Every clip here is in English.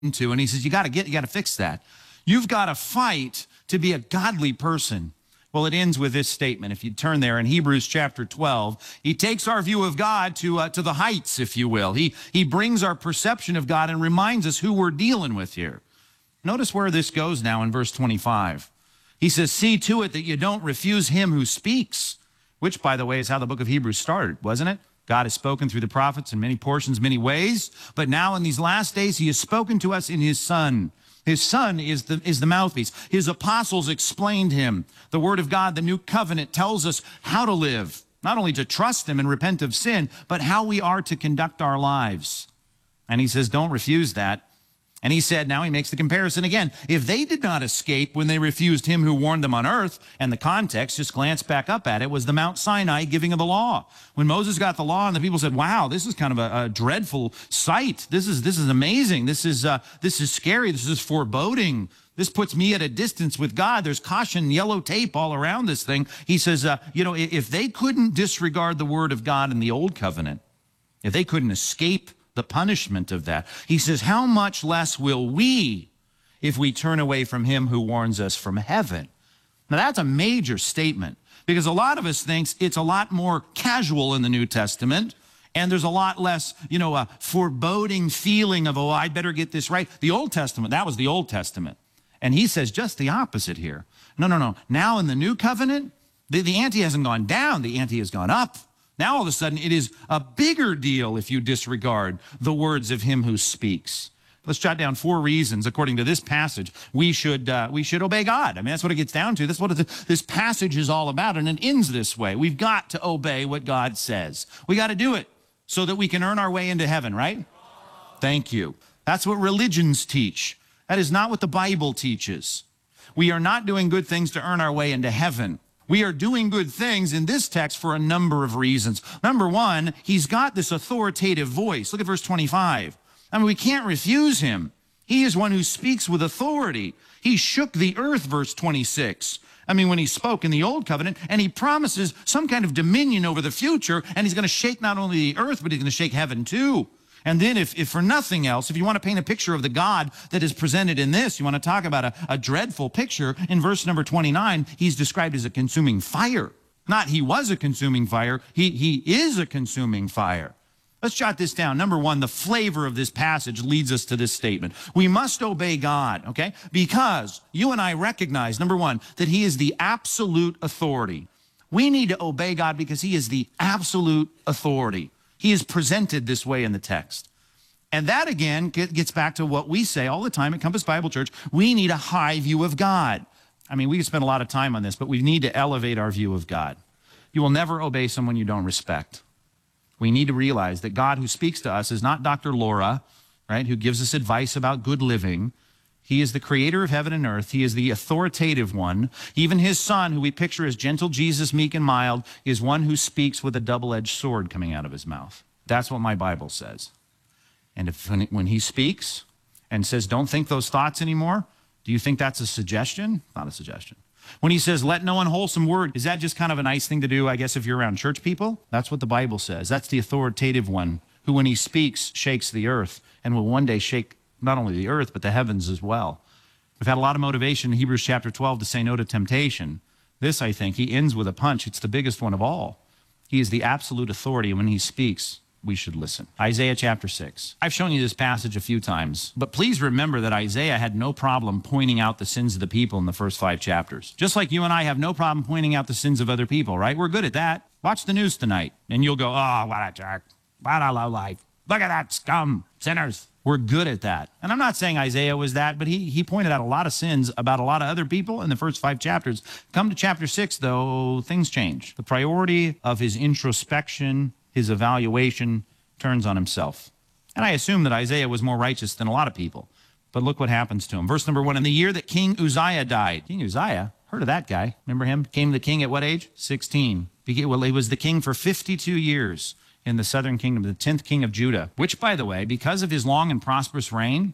into, and he says, you got to fix that. You've got to fight to be a godly person. Well, it ends with this statement. If you turn there in Hebrews chapter 12, he takes our view of God to the heights, if you will. He brings our perception of God and reminds us who we're dealing with here. Notice where this goes now in verse 25. He says, see to it that you don't refuse him who speaks, which, by the way, is how the book of Hebrews started, wasn't it? God has spoken through the prophets in many portions, many ways, but now in these last days, he has spoken to us in his Son. His Son is the mouthpiece. His apostles explained him. The Word of God, the new covenant, tells us how to live, not only to trust him and repent of sin, but how we are to conduct our lives. And he says, don't refuse that. And he said, now he makes the comparison again. If they did not escape when they refused him who warned them on earth, and the context, just glance back up at it, was the Mount Sinai giving of the law. When Moses got the law and the people said, wow, this is kind of a dreadful sight. This is amazing. This is scary. This is foreboding. This puts me at a distance with God. There's caution, yellow tape all around this thing. He says, if they couldn't disregard the word of God in the old covenant, if they couldn't escape the punishment of that, he says, how much less will we if we turn away from him who warns us from heaven? Now that's a major statement, because a lot of us thinks it's a lot more casual in the New Testament, and there's a lot less, a foreboding feeling of, oh, I'd better get this right. The Old Testament, that was the Old Testament. And he says just the opposite here. No. Now in the New Covenant, the ante hasn't gone down, the ante has gone up. Now, all of a sudden, it is a bigger deal if you disregard the words of him who speaks. Let's jot down 4 reasons, according to this passage, we should obey God. I mean, that's what it gets down to. That's what this passage is all about, and it ends this way. We've got to obey what God says. We got to do it so that we can earn our way into heaven, right? Thank you. That's what religions teach. That is not what the Bible teaches. We are not doing good things to earn our way into heaven. We are doing good things in this text for a number of reasons. Number one, he's got this authoritative voice. Look at verse 25. I mean, we can't refuse him. He is one who speaks with authority. He shook the earth, verse 26. I mean, when he spoke in the old covenant, and he promises some kind of dominion over the future, and he's going to shake not only the earth, but he's going to shake heaven too. And then if for nothing else, if you want to paint a picture of the God that is presented in this, you want to talk about a dreadful picture, in verse number 29, he's described as a consuming fire. Not he was a consuming fire, he is a consuming fire. Let's jot this down. Number one, the flavor of this passage leads us to this statement. We must obey God, okay? Because you and I recognize, number one, that he is the absolute authority. We need to obey God because he is the absolute authority. He is presented this way in the text. And that, again, gets back to what we say all the time at Compass Bible Church. We need a high view of God. I mean, we could spend a lot of time on this, but we need to elevate our view of God. You will never obey someone you don't respect. We need to realize that God who speaks to us is not Dr. Laura, right, who gives us advice about good living. He is the creator of heaven and earth. He is the authoritative one. Even his Son, who we picture as gentle Jesus, meek and mild, is one who speaks with a double-edged sword coming out of his mouth. That's what my Bible says. And when he speaks and says, don't think those thoughts anymore, do you think that's a suggestion? Not a suggestion. When he says, let no unwholesome word, is that just kind of a nice thing to do, I guess, if you're around church people? That's what the Bible says. That's the authoritative one, who when he speaks, shakes the earth and will one day shake not only the earth, but the heavens as well. We've had a lot of motivation in Hebrews chapter 12 to say no to temptation. This, I think, he ends with a punch. It's the biggest one of all. He is the absolute authority, and when he speaks, we should listen. Isaiah chapter 6. I've shown you this passage a few times, but please remember that Isaiah had no problem pointing out the sins of the people in the first 5 chapters. Just like you and I have no problem pointing out the sins of other people, right? We're good at that. Watch the news tonight, and you'll go, oh, what a jerk. What a lowlife. Look at that scum. Sinners. We're good at that. And I'm not saying Isaiah was that, but he pointed out a lot of sins about a lot of other people in the first 5 chapters. Come to chapter 6, though, things change. The priority of his introspection, his evaluation, turns on himself. And I assume that Isaiah was more righteous than a lot of people. But look what happens to him. Verse number 1, in the year that King Uzziah died. King Uzziah, heard of that guy. Remember him? Came the king at what age? 16. Well, he was the king for 52 years. In the southern kingdom, the 10th king of Judah, which, by the way, because of his long and prosperous reign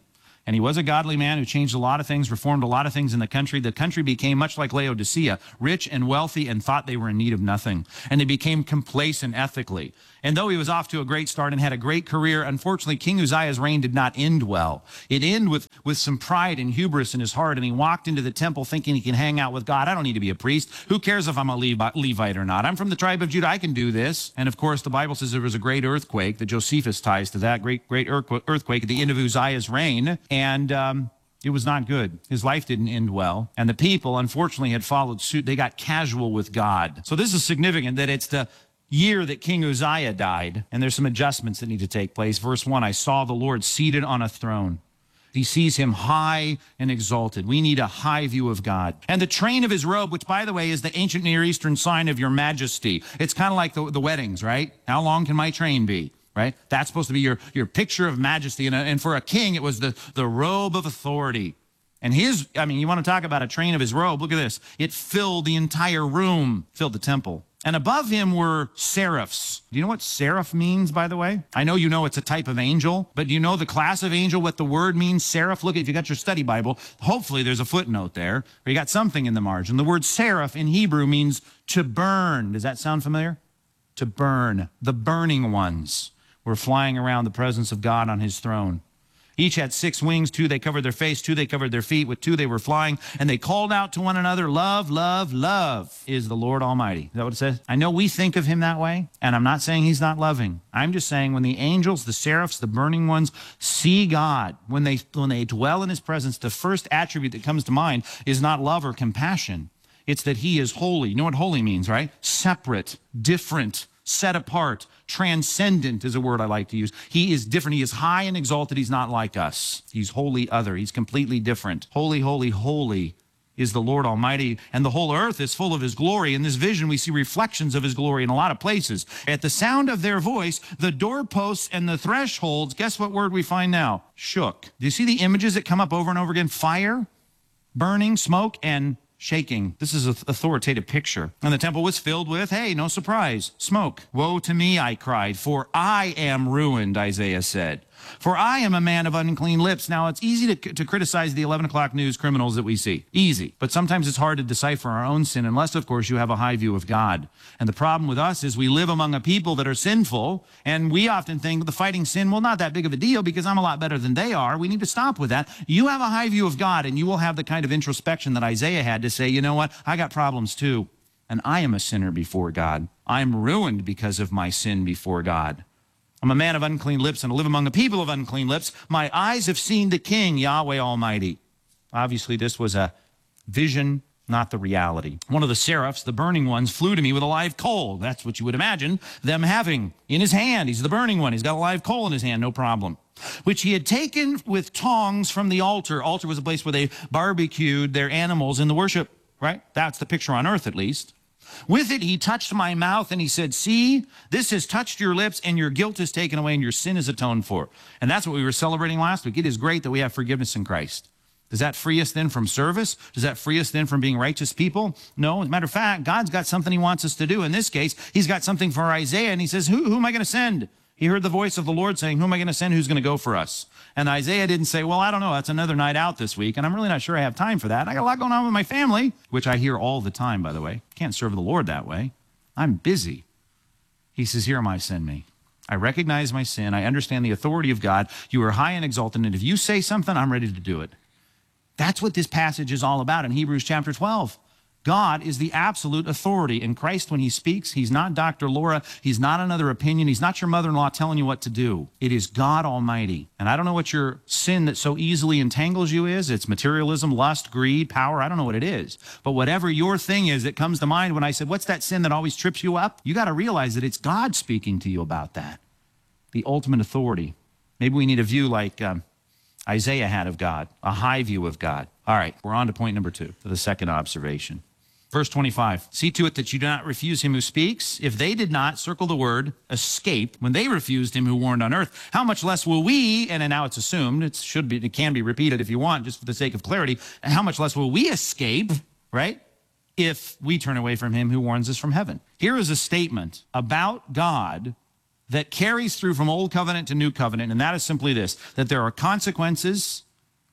And he was a godly man who changed a lot of things, reformed a lot of things in the country. The country became much like Laodicea, rich and wealthy, and thought they were in need of nothing. And they became complacent ethically. And though he was off to a great start and had a great career, unfortunately, King Uzziah's reign did not end well. It ended with some pride and hubris in his heart, and he walked into the temple thinking he can hang out with God. I don't need to be a priest. Who cares if I'm a Levite or not? I'm from the tribe of Judah. I can do this. And of course, the Bible says there was a great earthquake. The Josephus ties to that great earthquake at the end of Uzziah's reign. And it was not good. His life didn't end well. And the people, unfortunately, had followed suit. They got casual with God. So this is significant that it's the year that King Uzziah died, and there's some adjustments that need to take place. Verse 1, I saw the Lord seated on a throne. He sees him high and exalted. We need a high view of God. And the train of his robe, which, by the way, is the ancient Near Eastern sign of your majesty. It's kind of like the weddings, right? How long can my train be? Right? That's supposed to be your picture of majesty. And for a king, it was the robe of authority. And you want to talk about a train of his robe. Look at this. It filled the entire room, filled the temple. And above him were seraphs. Do you know what seraph means, by the way? I know you know it's a type of angel, but do you know the class of angel, what the word means, seraph? Look, if you got your study Bible, hopefully there's a footnote there, or you got something in the margin. The word seraph in Hebrew means to burn. Does that sound familiar? To burn. The burning ones were flying around the presence of God on his throne. Each had 6 wings. 2 they covered their face, 2 they covered their feet. With 2 they were flying, and they called out to one another, love, love, love is the Lord Almighty. Is that what it says? I know we think of him that way, and I'm not saying he's not loving. I'm just saying when the angels, the seraphs, the burning ones see God, when they dwell in his presence, the first attribute that comes to mind is not love or compassion. It's that he is holy. You know what holy means, right? Separate, different, set apart, transcendent is a word I like to use. He is different. He is high and exalted. He's not like us. He's wholly other. He's completely different. Holy, holy, holy is the Lord Almighty, and the whole earth is full of his glory. In this vision, we see reflections of his glory in a lot of places. At the sound of their voice, the doorposts and the thresholds, guess what word we find now? Shook. Do you see the images that come up over and over again? Fire, burning, smoke, and shaking. This is an authoritative picture. And the temple was filled with, hey, no surprise, smoke. Woe to me, I cried, for I am ruined, Isaiah said. For I am a man of unclean lips. Now, it's easy to criticize the 11 o'clock news criminals that we see. Easy. But sometimes it's hard to decipher our own sin unless, of course, you have a high view of God. And the problem with us is we live among a people that are sinful, and we often think the fighting sin, well, not that big of a deal because I'm a lot better than they are. We need to stop with that. You have a high view of God, and you will have the kind of introspection that Isaiah had to say, you know what? I got problems too, and I am a sinner before God. I'm ruined because of my sin before God. I'm a man of unclean lips, and I live among a people of unclean lips. My eyes have seen the King, Yahweh Almighty. Obviously, this was a vision, not the reality. One of the seraphs, the burning ones, flew to me with a live coal. That's what you would imagine them having in his hand. He's the burning one. He's got a live coal in his hand, no problem. Which he had taken with tongs from the altar. Altar was a place where they barbecued their animals in the worship, right? That's the picture on earth, at least. With it, he touched my mouth, and he said, see, this has touched your lips, and your guilt is taken away, and your sin is atoned for. And that's what we were celebrating last week. It is great that we have forgiveness in Christ. Does that free us then from service? Does that free us then from being righteous people? No. As a matter of fact, God's got something he wants us to do. In this case, he's got something for Isaiah, and he says, who am I going to send? He heard the voice of the Lord saying, who am I going to send? Who's going to go for us? And Isaiah didn't say, well, I don't know. That's another night out this week, and I'm really not sure I have time for that. I got a lot going on with my family, which I hear all the time, by the way. Can't serve the Lord that way. I'm busy. He says, here am I, send me. I recognize my sin. I understand the authority of God. You are high and exalted, and if you say something, I'm ready to do it. That's what this passage is all about in Hebrews chapter 12. God is the absolute authority. In Christ, when he speaks, he's not Dr. Laura. He's not another opinion. He's not your mother-in-law telling you what to do. It is God Almighty. And I don't know what your sin that so easily entangles you is. It's materialism, lust, greed, power. I don't know what it is. But whatever your thing is that comes to mind when I said, what's that sin that always trips you up? You got to realize that it's God speaking to you about that. The ultimate authority. Maybe we need a view like Isaiah had of God, a high view of God. All right, we're on to point number 2, to the second observation. Verse 25, see to it that you do not refuse him who speaks. If they did not, circle the word, escape, when they refused him who warned on earth, how much less will we, and now it's assumed, it can be repeated if you want, just for the sake of clarity, how much less will we escape, right, if we turn away from him who warns us from heaven? Here is a statement about God that carries through from Old Covenant to New Covenant, and that is simply this, that there are consequences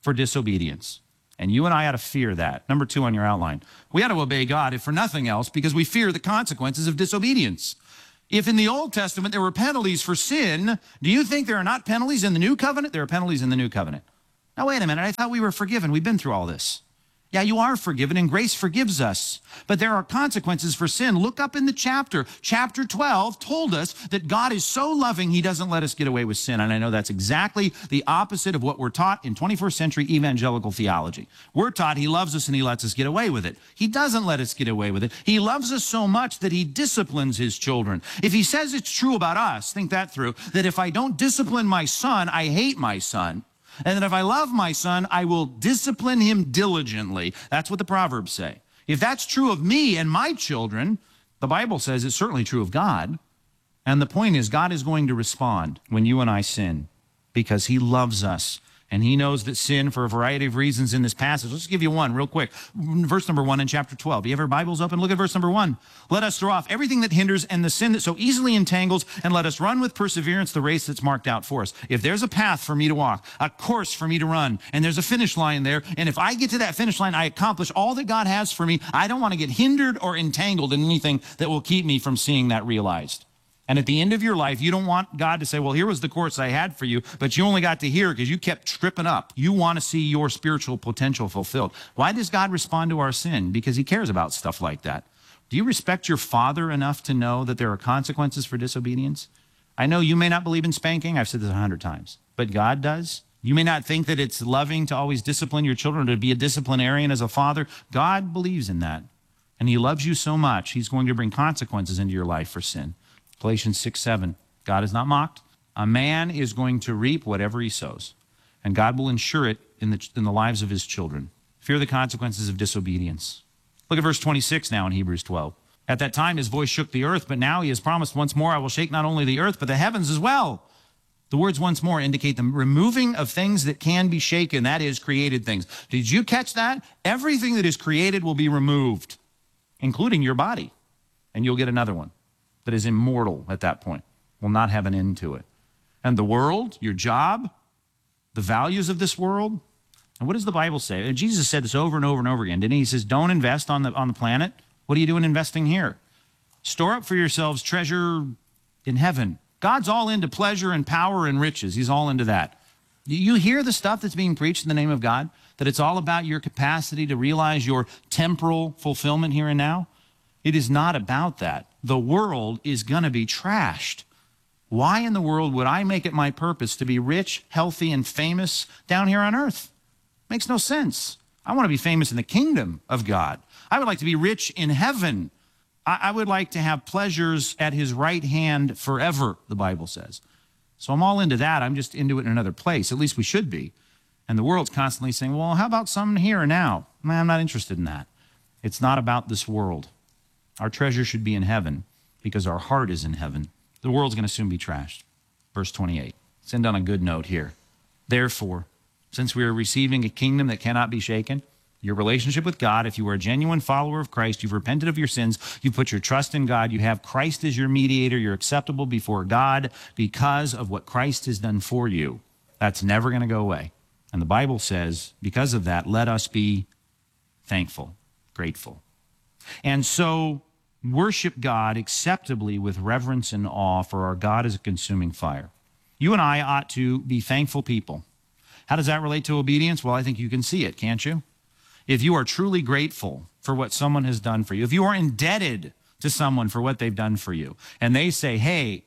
for disobedience. And you and I ought to fear that. Number 2 on your outline. We ought to obey God, if for nothing else, because we fear the consequences of disobedience. If in the Old Testament there were penalties for sin, do you think there are not penalties in the New Covenant? There are penalties in the New Covenant. Now, wait a minute. I thought we were forgiven. We've been through all this. Yeah, you are forgiven, and grace forgives us. But there are consequences for sin. Look up in the chapter. Chapter 12 told us that God is so loving, he doesn't let us get away with sin. And I know that's exactly the opposite of what we're taught in 21st century evangelical theology. We're taught he loves us and he lets us get away with it. He doesn't let us get away with it. He loves us so much that he disciplines his children. If he says it's true about us, think that through, that if I don't discipline my son, I hate my son. And that if I love my son, I will discipline him diligently. That's what the Proverbs say. If that's true of me and my children, the Bible says it's certainly true of God. And the point is, God is going to respond when you and I sin because he loves us. And he knows that sin, for a variety of reasons in this passage. Let's give you one real quick. Verse number 1 in chapter 12. Do you have your Bibles open? Look at verse number 1. Let us throw off everything that hinders and the sin that so easily entangles, and let us run with perseverance the race that's marked out for us. If there's a path for me to walk, a course for me to run, and there's a finish line there, and if I get to that finish line, I accomplish all that God has for me, I don't want to get hindered or entangled in anything that will keep me from seeing that realized. And at the end of your life, you don't want God to say, well, here was the course I had for you, but you only got to hear because you kept tripping up. You want to see your spiritual potential fulfilled. Why does God respond to our sin? Because he cares about stuff like that. Do you respect your father enough to know that there are consequences for disobedience? I know you may not believe in spanking. I've said this 100 times, but God does. You may not think that it's loving to always discipline your children, to be a disciplinarian as a father. God believes in that. And he loves you so much, he's going to bring consequences into your life for sin. Galatians 6:7, God is not mocked. A man is going to reap whatever he sows, and God will ensure it in the lives of his children. Fear the consequences of disobedience. Look at verse 26 now in Hebrews 12. At that time his voice shook the earth, but now he has promised once more, I will shake not only the earth, but the heavens as well. The words once more indicate the removing of things that can be shaken, that is, created things. Did you catch that? Everything that is created will be removed, including your body, and you'll get another one that is immortal at that point, will not have an end to it. And the world, your job, the values of this world. And what does the Bible say? And Jesus said this over and over and over again, didn't he? He says, don't invest on the planet. What are you doing investing here? Store up for yourselves treasure in heaven. God's all into pleasure and power and riches. He's all into that. You hear the stuff that's being preached in the name of God? That it's all about your capacity to realize your temporal fulfillment here and now? It is not about that. The world is going to be trashed. Why in the world would I make it my purpose to be rich, healthy, and famous down here on earth? Makes no sense. I want to be famous in the kingdom of God. I would like to be rich in heaven. I would like to have pleasures at his right hand forever, the Bible says. So I'm all into that. I'm just into it in another place. At least we should be. And the world's constantly saying, well, how about some here and now? I'm not interested in that. It's not about this world. Our treasure should be in heaven because our heart is in heaven. The world's going to soon be trashed. Verse 28. Let's end on a good note here. Therefore, since we are receiving a kingdom that cannot be shaken, your relationship with God, if you are a genuine follower of Christ, you've repented of your sins, you put your trust in God, you have Christ as your mediator, you're acceptable before God because of what Christ has done for you. That's never going to go away. And the Bible says, because of that, let us be thankful, grateful. And so worship God acceptably with reverence and awe, for our God is a consuming fire. You and I ought to be thankful people. How does that relate to obedience? Well, I think you can see it, can't you? If you are truly grateful for what someone has done for you, if you are indebted to someone for what they've done for you, and they say, hey,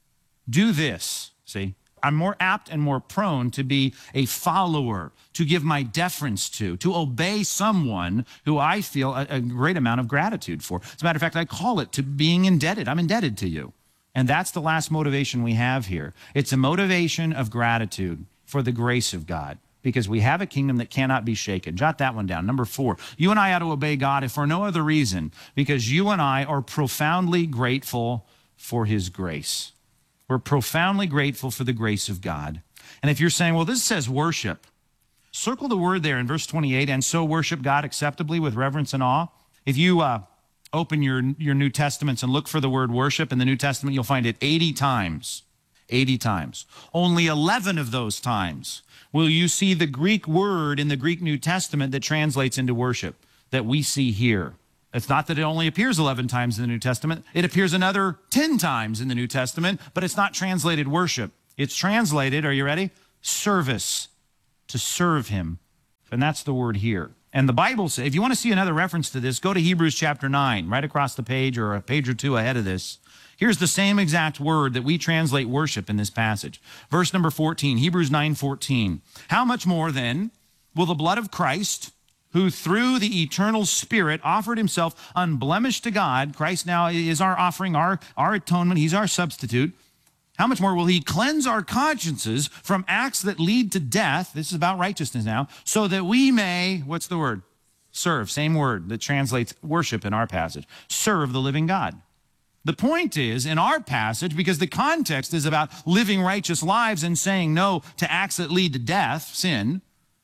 do this, see, I'm more apt and more prone to be a follower, to give my deference to obey someone who I feel a great amount of gratitude for. As a matter of fact, I call it to being indebted. I'm indebted to you. And that's the last motivation we have here. It's a motivation of gratitude for the grace of God, because we have a kingdom that cannot be shaken. Jot that one down. Number 4, you and I ought to obey God if for no other reason, because you and I are profoundly grateful for his grace. We're profoundly grateful for the grace of God. And if you're saying, well, this says worship, circle the word there in verse 28, and so worship God acceptably with reverence and awe. If you open your New Testaments and look for the word worship in the New Testament, you'll find it 80 times. 80 times. Only 11 of those times will you see the Greek word in the Greek New Testament that translates into worship that we see here. It's not that it only appears 11 times in the New Testament. It appears another 10 times in the New Testament, but it's not translated worship. It's translated, are you ready? Service, to serve him. And that's the word here. And the Bible says, if you want to see another reference to this, go to Hebrews chapter 9, right across the page or a page or two ahead of this. Here's the same exact word that we translate worship in this passage. Verse number 14, Hebrews 9:14. How much more then will the blood of Christ, who through the eternal Spirit offered himself unblemished to God, Christ now is our offering, our atonement, he's our substitute. How much more will he cleanse our consciences from acts that lead to death? This is about righteousness now, so that we may, what's the word? Serve, same word that translates worship in our passage. Serve the living God. The point is, in our passage, because the context is about living righteous lives and saying no to acts that lead to death, sin,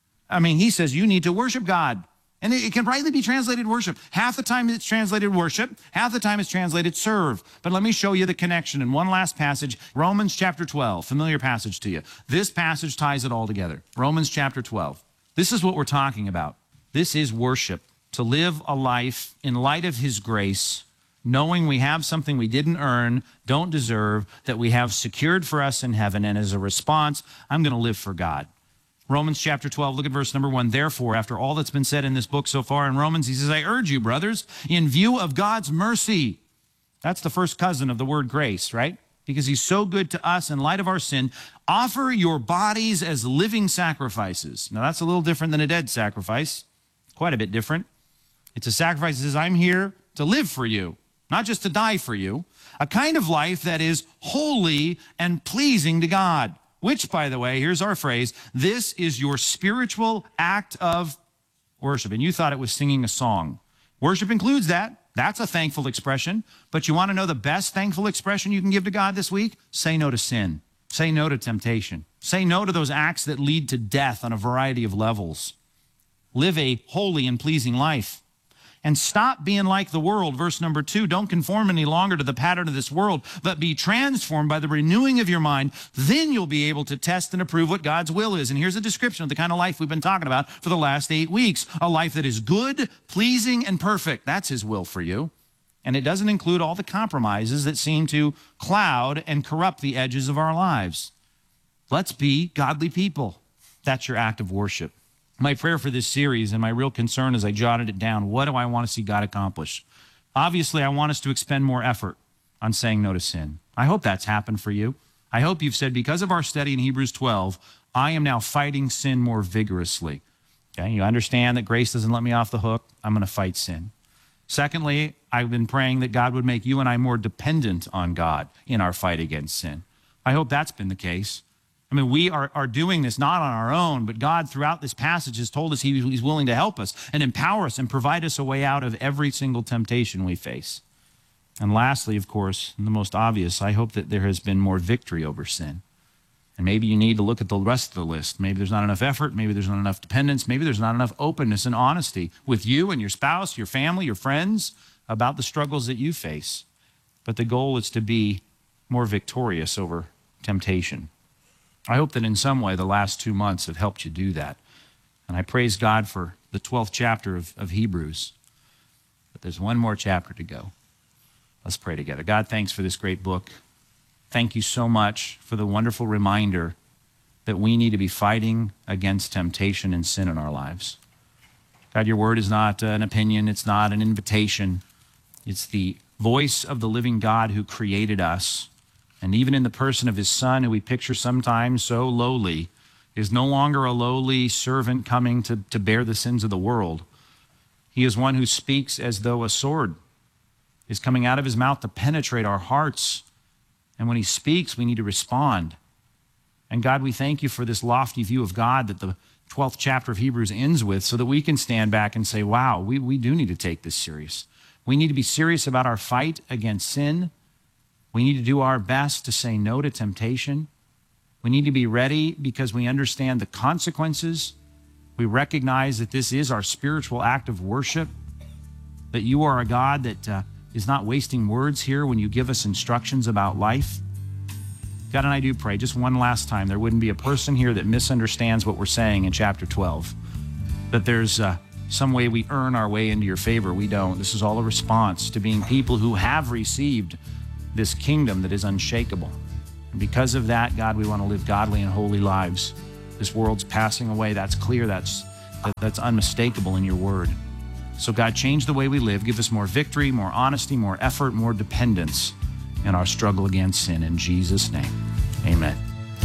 he says you need to worship God. And it can rightly be translated worship. Half the time it's translated worship, half the time it's translated serve. But let me show you the connection in one last passage, Romans chapter 12, familiar passage to you. This passage ties it all together. Romans chapter 12. This is what we're talking about. This is worship, to live a life in light of his grace, knowing we have something we didn't earn, don't deserve, that we have secured for us in heaven, and as a response, I'm going to live for God. Romans chapter 12, look at verse number 1. Therefore, after all that's been said in this book so far in Romans, he says, I urge you, brothers, in view of God's mercy. That's the first cousin of the word grace, right? Because he's so good to us in light of our sin. Offer your bodies as living sacrifices. Now, that's a little different than a dead sacrifice. Quite a bit different. It's a sacrifice that says, I'm here to live for you, not just to die for you. A kind of life that is holy and pleasing to God. Which, by the way, here's our phrase, this is your spiritual act of worship. And you thought it was singing a song. Worship includes that. That's a thankful expression. But you want to know the best thankful expression you can give to God this week? Say no to sin. Say no to temptation. Say no to those acts that lead to death on a variety of levels. Live a holy and pleasing life. And stop being like the world. Verse number 2, don't conform any longer to the pattern of this world, but be transformed by the renewing of your mind. Then you'll be able to test and approve what God's will is. And here's a description of the kind of life we've been talking about for the last 8 weeks. A life that is good, pleasing, and perfect. That's his will for you. And it doesn't include all the compromises that seem to cloud and corrupt the edges of our lives. Let's be godly people. That's your act of worship. My prayer for this series and my real concern as I jotted it down, what do I want to see God accomplish? Obviously, I want us to expend more effort on saying no to sin. I hope that's happened for you. I hope you've said, because of our study in Hebrews 12, I am now fighting sin more vigorously. Okay, you understand that grace doesn't let me off the hook. I'm going to fight sin. Secondly, I've been praying that God would make you and I more dependent on God in our fight against sin. I hope that's been the case. We are doing this not on our own, but God throughout this passage has told us he's willing to help us and empower us and provide us a way out of every single temptation we face. And lastly, of course, and the most obvious, I hope that there has been more victory over sin. And maybe you need to look at the rest of the list. Maybe there's not enough effort. Maybe there's not enough dependence. Maybe there's not enough openness and honesty with you and your spouse, your family, your friends about the struggles that you face. But the goal is to be more victorious over temptation. I hope that in some way the last 2 months have helped you do that. And I praise God for the 12th chapter of Hebrews. But there's one more chapter to go. Let's pray together. God, thanks for this great book. Thank you so much for the wonderful reminder that we need to be fighting against temptation and sin in our lives. God, your word is not an opinion. It's not an invitation. It's the voice of the living God who created us. And even in the person of his son, who we picture sometimes so lowly, is no longer a lowly servant coming to bear the sins of the world. He is one who speaks as though a sword is coming out of his mouth to penetrate our hearts. And when he speaks, we need to respond. And God, we thank you for this lofty view of God that the 12th chapter of Hebrews ends with, so that we can stand back and say, wow, we do need to take this serious. We need to be serious about our fight against sin. We need to do our best to say no to temptation. We need to be ready because we understand the consequences. We recognize that this is our spiritual act of worship, that you are a God that is not wasting words here when you give us instructions about life. God, and I do pray just one last time, there wouldn't be a person here that misunderstands what we're saying in chapter 12, that there's some way we earn our way into your favor. We don't. This is all a response to being people who have received this kingdom that is unshakable. And because of that, God, we want to live godly and holy lives. This world's passing away. That's clear. That's unmistakable in your word. So God, change the way we live. Give us more victory, more honesty, more effort, more dependence in our struggle against sin. In Jesus' name, amen.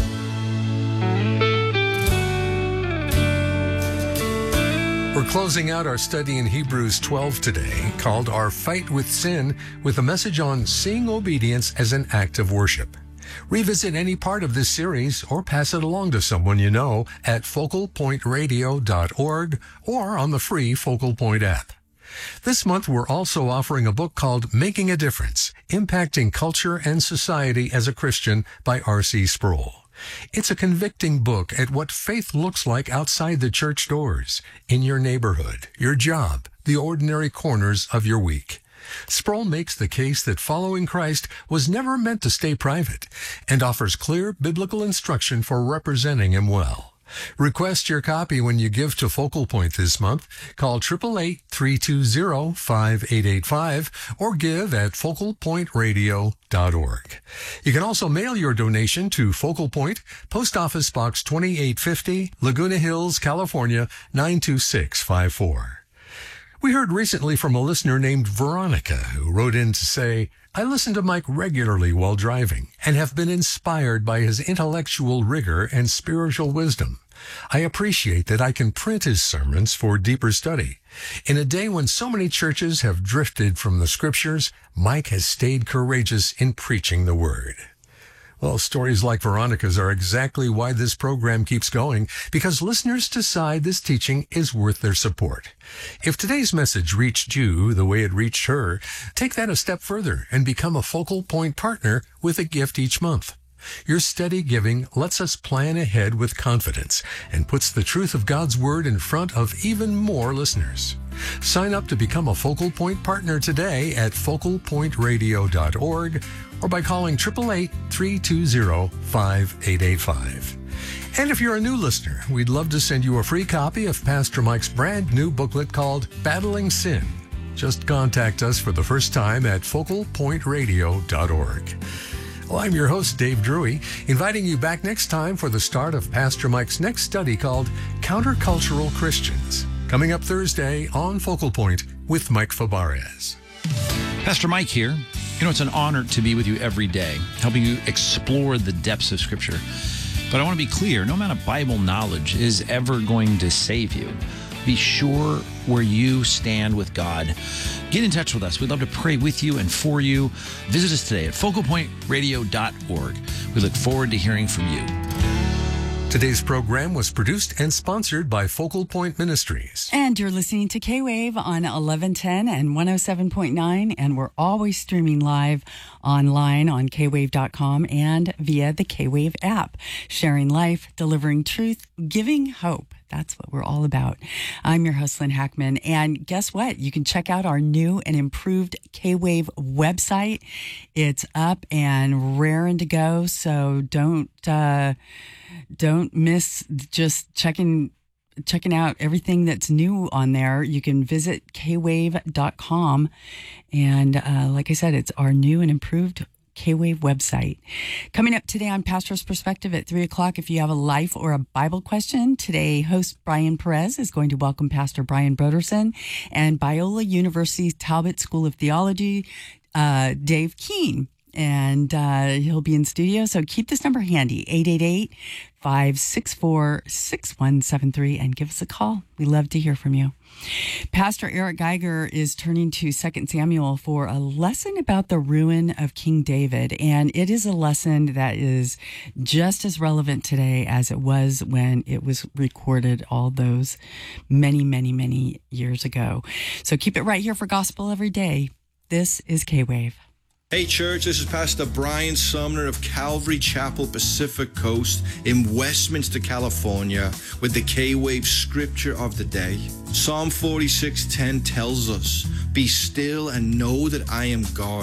We're closing out our study in Hebrews 12 today, called Our Fight with Sin, with a message on seeing obedience as an act of worship. Revisit any part of this series or pass it along to someone you know at focalpointradio.org or on the free Focal Point app. This month, we're also offering a book called Making a Difference, Impacting Culture and Society as a Christian by R.C. Sproul. It's a convicting book at what faith looks like outside the church doors, in your neighborhood, your job, the ordinary corners of your week. Sproul makes the case that following Christ was never meant to stay private and offers clear biblical instruction for representing Him well. Request your copy when you give to Focal Point this month. Call 888-320-5885 or give at focalpointradio.org. You can also mail your donation to Focal Point, Post Office Box 2850, Laguna Hills, California, 92654. We heard recently from a listener named Veronica who wrote in to say, I listen to Mike regularly while driving and have been inspired by his intellectual rigor and spiritual wisdom. I appreciate that I can print his sermons for deeper study. In a day when so many churches have drifted from the scriptures, Mike has stayed courageous in preaching the word. Well, stories like Veronica's are exactly why this program keeps going, because listeners decide this teaching is worth their support. If today's message reached you the way it reached her, take that a step further and become a Focal Point partner with a gift each month. Your steady giving lets us plan ahead with confidence and puts the truth of God's Word in front of even more listeners. Sign up to become a Focal Point partner today at focalpointradio.org or by calling 888-320-5885. And if you're a new listener, we'd love to send you a free copy of Pastor Mike's brand new booklet called Battling Sin. Just contact us for the first time at focalpointradio.org. Well, I'm your host, Dave Drury, inviting you back next time for the start of Pastor Mike's next study called Countercultural Christians, coming up Thursday on Focal Point with Mike Fabarez. Pastor Mike here. You know, it's an honor to be with you every day, helping you explore the depths of Scripture. But I want to be clear, no amount of Bible knowledge is ever going to save you. Be sure where you stand with God. Get in touch with us. We'd love to pray with you and for you. Visit us today at focalpointradio.org. We look forward to hearing from you. Today's program was produced and sponsored by Focal Point Ministries. And you're listening to K-Wave on 1110 and 107.9, and we're always streaming live online on kwave.com and via the K-Wave app, sharing life, delivering truth, giving hope. That's what we're all about. I'm your host, Lynn Hackman. And guess what? You can check out our new and improved K-Wave website. It's up and raring to go. So don't miss just checking out everything that's new on there. You can visit kwave.com. And like I said, it's our new and improved K-Wave website. Coming up today on Pastor's Perspective at 3 o'clock, if you have a life or a Bible question, today host Brian Perez is going to welcome Pastor Brian Broderson and Biola University's Talbot School of Theology, Dave Keene. And he'll be in studio. So keep this number handy, 888-564-6173, and give us a call. We love to hear from you. Pastor Eric Geiger is turning to 2 Samuel for a lesson about the ruin of King David. And it is a lesson that is just as relevant today as it was when it was recorded all those many, many, many years ago. So keep it right here for Gospel Every Day. This is K-Wave. Hey church, this is Pastor Brian Sumner of Calvary Chapel, Pacific Coast in Westminster, California, with the K-Wave Scripture of the Day. Psalm 46:10 tells us, "Be still and know that I am God.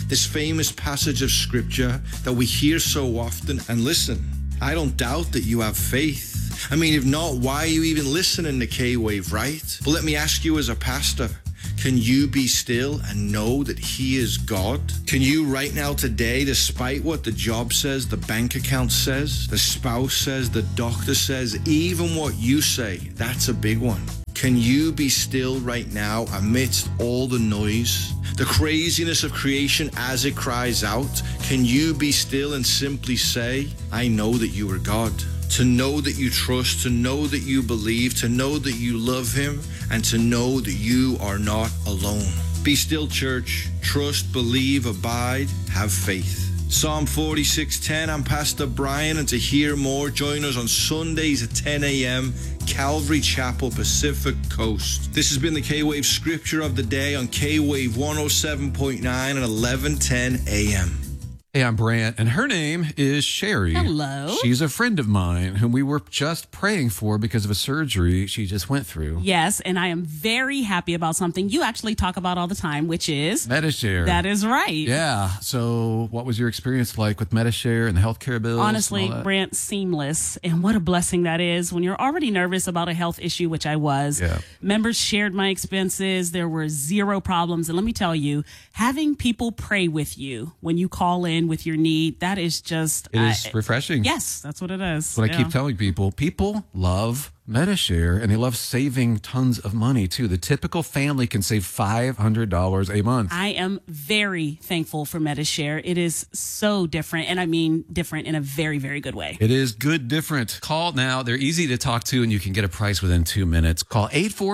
this famous passage of scripture that we hear so often. And listen, I don't doubt that you have faith. I mean, if not, why are you even listening to K-Wave, right? But let me ask you as a pastor, can you be still and know that He is God? Can you right now today, despite what the job says, the bank account says, the spouse says, the doctor says, even what you say, that's a big one. Can you be still right now amidst all the noise, the craziness of creation as it cries out? Can you be still and simply say, I know that you are God? To know that you trust, to know that you believe, to know that you love Him, and to know that you are not alone. Be still, church. Trust, believe, abide, have faith. Psalm 46:10, I'm Pastor Brian, and to hear more, join us on Sundays at 10 a.m., Calvary Chapel, Pacific Coast. This has been the K-Wave Scripture of the Day on K-Wave 107.9 at 11:10 a.m. Hey, I'm Brant, and her name is Sherry. Hello. She's a friend of mine whom we were just praying for because of a surgery she just went through. Yes, and I am very happy about something you actually talk about all the time, which is Medi-Share. That is right. Yeah. So what was your experience like with Medi-Share and the healthcare bills? Honestly, Brant, seamless. And what a blessing that is when you're already nervous about a health issue, which I was. Yeah. Members shared my expenses. There were zero problems. And let me tell you, having people pray with you when you call in with your need, that is just... It is refreshing. Yes, that's what it is. What I keep telling people. People love Medi-Share, and they love saving tons of money, too. The typical family can save $500 a month. I am very thankful for Medi-Share. It is so different, and I mean different in a very, very good way. It is good different. Call now. They're easy to talk to, and you can get a price within 2 minutes. Call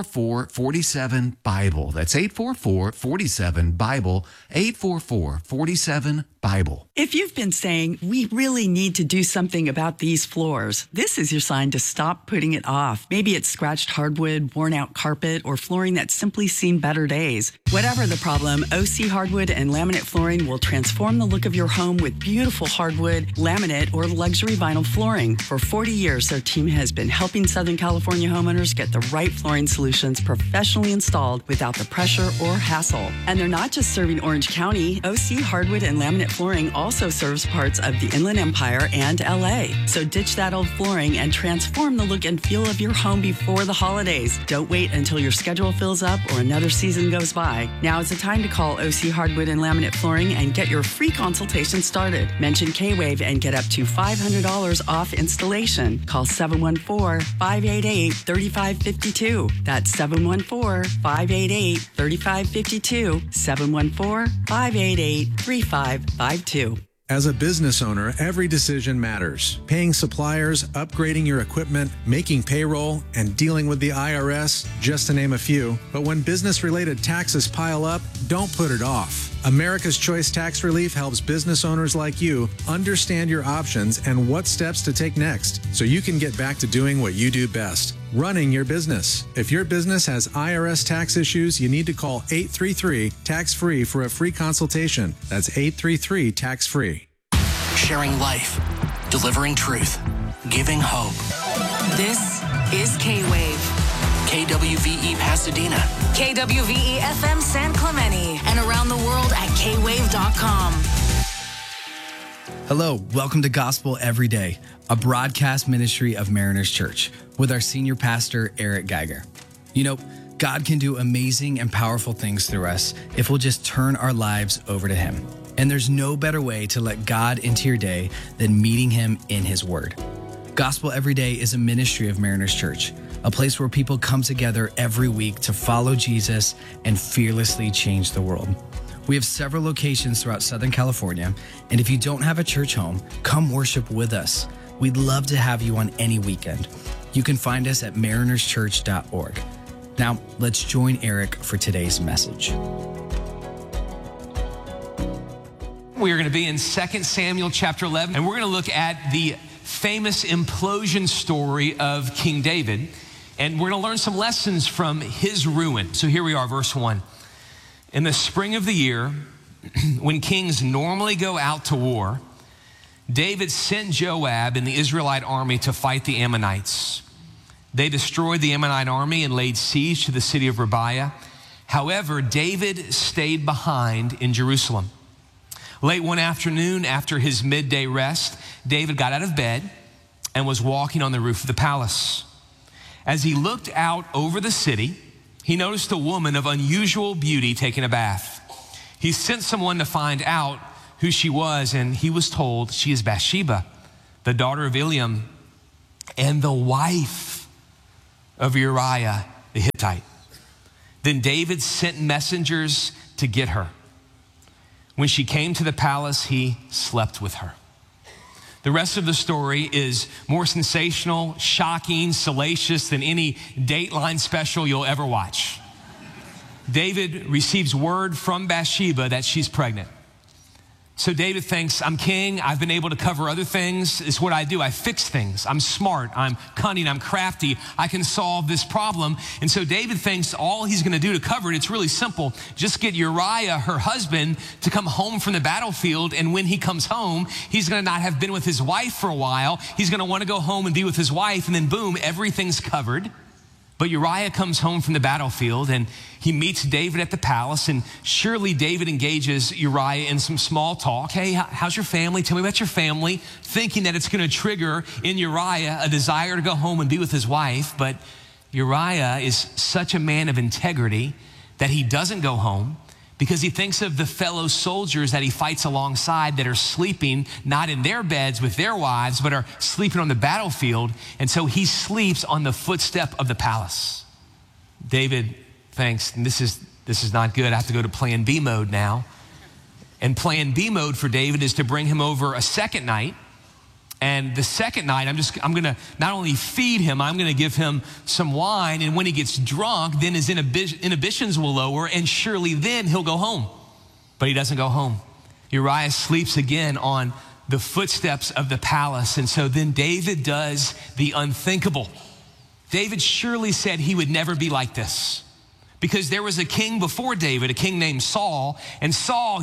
844-47-BIBLE. That's 844-47-BIBLE, 844-47-BIBLE. If you've been saying, we really need to do something about these floors, this is your sign to stop putting it off. Maybe it's scratched hardwood, worn out carpet, or flooring that's simply seen better days. Whatever the problem, OC Hardwood and Laminate Flooring will transform the look of your home with beautiful hardwood, laminate, or luxury vinyl flooring. For 40 years, their team has been helping Southern California homeowners get the right flooring solutions professionally installed without the pressure or hassle. And they're not just serving Orange County. OC Hardwood and Laminate Flooring also serves parts of the Inland Empire and LA. So ditch that old flooring and transform the look and feel of your home before the holidays. Don't wait until your schedule fills up or another season goes by. Now is the time to call OC Hardwood and Laminate Flooring and get your free consultation started. Mention K-Wave and get up to $500 off installation. Call 714-588-3552. That's 714-588-3552. 714-588-3552. As a business owner, every decision matters. Paying suppliers, upgrading your equipment, making payroll, and dealing with the IRS, just to name a few. But when business-related taxes pile up, don't put it off. America's Choice Tax Relief helps business owners like you understand your options and what steps to take next so you can get back to doing what you do best, running your business. If your business has IRS tax issues, you need to call 833-TAX-FREE for a free consultation. That's 833-TAX-FREE. Sharing life, delivering truth, giving hope. This is K-Wave. KWVE Pasadena. KWVE FM San Clemente. And around the world at kwave.com. Hello, welcome to Gospel Every Day, a broadcast ministry of Mariners Church with our senior pastor, Eric Geiger. You know, God can do amazing and powerful things through us if we'll just turn our lives over to Him. And there's no better way to let God into your day than meeting Him in His Word. Gospel Every Day is a ministry of Mariners Church, a place where people come together every week to follow Jesus and fearlessly change the world. We have several locations throughout Southern California, and if you don't have a church home, come worship with us. We'd love to have you on any weekend. You can find us at marinerschurch.org. Now, let's join Eric for today's message. We are going to be in 2 Samuel chapter 11, and we're going to look at the famous implosion story of King David, and we're going to learn some lessons from his ruin. So here we are, verse 1. In the spring of the year, when kings normally go out to war, David sent Joab and the Israelite army to fight the Ammonites. They destroyed the Ammonite army and laid siege to the city of Rabiah. However, David stayed behind in Jerusalem. Late one afternoon, after his midday rest, David got out of bed and was walking on the roof of the palace. As he looked out over the city, he noticed a woman of unusual beauty taking a bath. He sent someone to find out who she was, and he was told she is Bathsheba, the daughter of Eliam, and the wife of Uriah the Hittite. Then David sent messengers to get her. When she came to the palace, he slept with her. The rest of the story is more sensational, shocking, salacious than any Dateline special you'll ever watch. David receives word from Bathsheba that she's pregnant. So David thinks, I'm king, I've been able to cover other things. It's what I do, I fix things. I'm smart, I'm cunning, I'm crafty, I can solve this problem. And so David thinks all he's gonna do to cover it, it's really simple. Just get Uriah, her husband, to come home from the battlefield, and when he comes home, he's gonna not have been with his wife for a while. He's gonna wanna go home and be with his wife, and then boom, everything's covered. But Uriah comes home from the battlefield and he meets David at the palace, and surely David engages Uriah in some small talk. Hey, how's your family? Tell me about your family, thinking that it's going to trigger in Uriah a desire to go home and be with his wife. But Uriah is such a man of integrity that he doesn't go home, because he thinks of the fellow soldiers that he fights alongside that are sleeping not in their beds with their wives, but are sleeping on the battlefield. And so he sleeps on the footstep of the palace. David thinks, and this is not good. I have to go to plan B mode now. And plan B mode for David is to bring him over a second night. And the second night, I'm gonna not only feed him, I'm gonna give him some wine. And when he gets drunk, then his inhibitions will lower, and surely then he'll go home. But he doesn't go home. Uriah sleeps again on the footsteps of the palace. And so then David does the unthinkable. David surely said he would never be like this, because there was a king before David, a king named Saul, and Saul